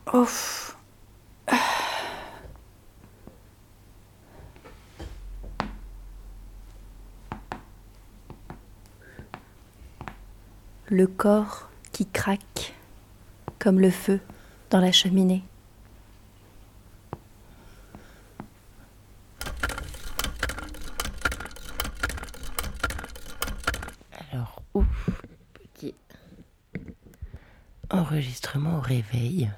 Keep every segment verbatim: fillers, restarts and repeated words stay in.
Ouf. Le corps qui craque comme le feu dans la cheminée. Alors, ouf, petit enregistrement au réveil.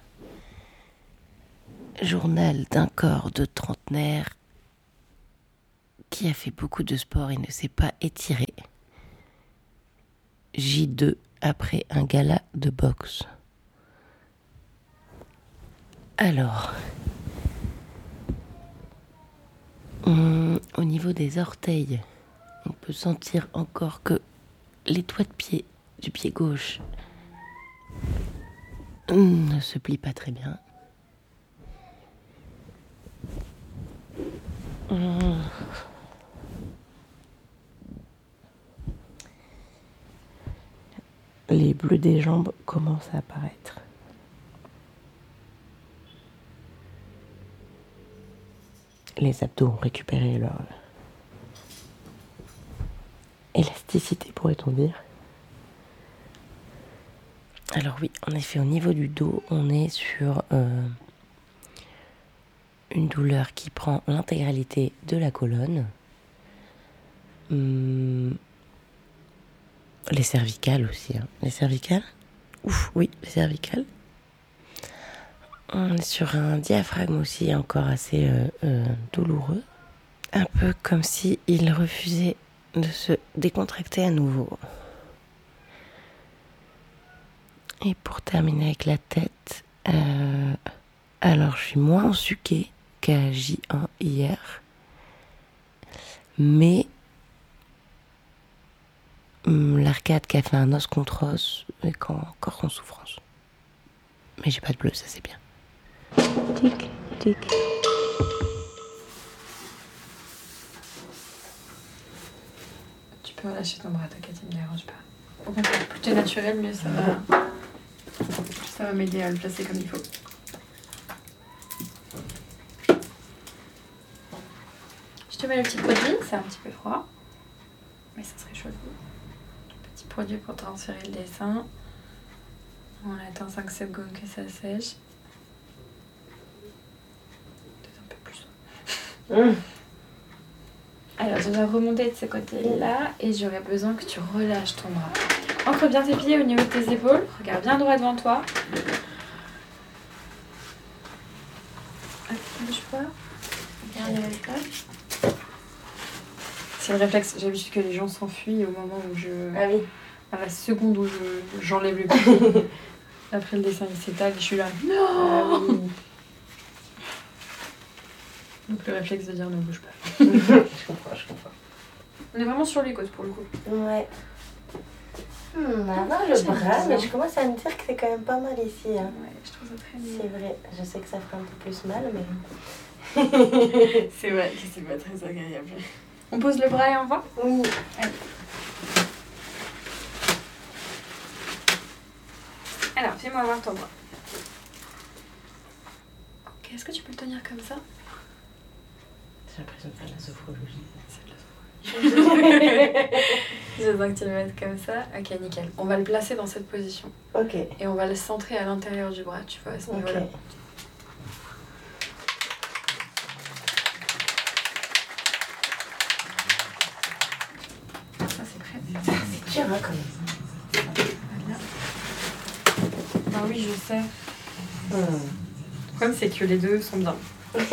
Journal d'un corps de trentenaire qui a fait beaucoup de sport et ne s'est pas étiré. J deux après un gala de boxe. Alors, on, au niveau des orteils, on peut sentir encore que les doigts de pied du pied gauche ne se plient pas très bien. Les bleus des jambes commencent à apparaître. Les abdos ont récupéré leur élasticité, pourrait-on dire. Alors oui, en effet, au niveau du dos, on est sur euh, une douleur qui prend l'intégralité de la colonne. Hum, les cervicales aussi. Hein. Les cervicales Ouf, oui, les cervicales. On est sur un diaphragme aussi encore assez euh, euh, douloureux. Un peu comme si il refusait de se décontracter à nouveau. Et pour terminer avec la tête, euh, alors je suis moins ensuquée qu'à J un hier, mais hum, l'arcade qui a fait un os contre os est encore en souffrance. Mais j'ai pas de bleu, ça c'est bien. Tic, tic. Tu peux relâcher ton bras, t'inquiète, il me dérange pas. Au contraire, plus t'es naturel, mieux ça va. Ça va m'aider à le placer comme il faut. Je te mets le petit produit, c'est un petit peu froid, mais ça serait chaud. Petit produit pour transférer le dessin. On attend cinq secondes que ça sèche. Peut-être un peu plus. Mmh. Alors, je dois remonter de ce côté-là et j'aurais besoin que tu relâches ton bras. Ancre bien tes pieds au niveau de tes épaules. Regarde bien droit devant toi. Ah, ne bouge pas. Regarde les réflexes. C'est le réflexe. J'ai l'habitude que les gens s'enfuient au moment où je... Ah oui. À la seconde où je... j'enlève le pied. Après le dessin, il s'étale et je suis là. Non ah, oui. Donc le réflexe de dire ne bouge pas. Je comprends, je comprends. On est vraiment sur les côtes pour le coup. Ouais. Hmm, maintenant le bras, mais je commence à me dire que c'est quand même pas mal ici. Hein. Ouais, je trouve ça très bien. C'est vrai, je sais que ça ferait un peu plus mal, mais... C'est vrai que c'est pas très agréable. On pose le bras et on va ? Oui. Allez. Alors, fais-moi voir ton bras. Ok, est-ce que tu peux le tenir comme ça ? J'ai l'impression de faire de la sophrologie. C'est de la sophrologie. Je sens que tu le mettes comme ça. Ok, nickel. On va le placer dans cette position. Ok. Et on va le centrer à l'intérieur du bras, tu vois, à ce niveau-là. Ok. Ça, c'est prêt. C'est dur, hein, quand même. Voilà. Ah oui, je sais. Hmm. Le problème, c'est que les deux sont bien.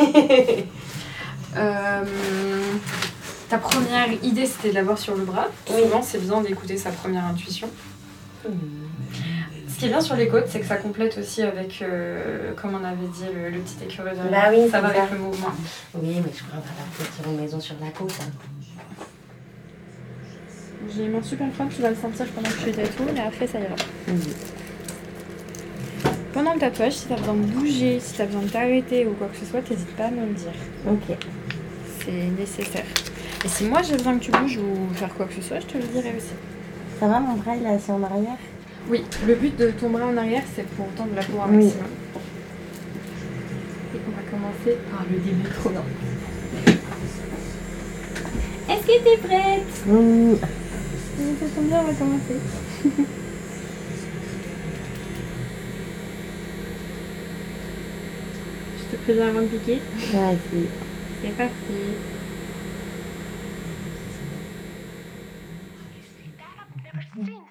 euh, ta première idée, c'était d'abord sur le bras. Oui. Souvent, c'est bien d'écouter sa première intuition. Hmm. Ce qui est bien sur les côtes, c'est que ça complète aussi avec, euh, comme on avait dit, le, le petit écureuil de Bah oui, ça va ça. avec le mouvement. Oui, mais je crois qu'on va faire une maison sur la côte. Hein. J'ai les mains super froides, tu vas le sentir pendant que je fais des tours, mais après, ça ira. Hmm. Pendant le tatouage, si tu as besoin de bouger, si tu as besoin de t'arrêter ou quoi que ce soit, n'hésite pas à me le dire. Ok. C'est nécessaire. Et si moi j'ai besoin que tu bouges ou faire quoi que ce soit, je te le dirai aussi. Ça va, mon bras, il est assez en arrière ? Oui, le but de ton bras en arrière, c'est pour tendre la peau un Oui. maximum. On va commencer par le début, trop bien. Est-ce que t'es prête? Mmh. Ça tombe bien, on va commencer. Je te préviens avant de piquer. Vas-y. C'est parti.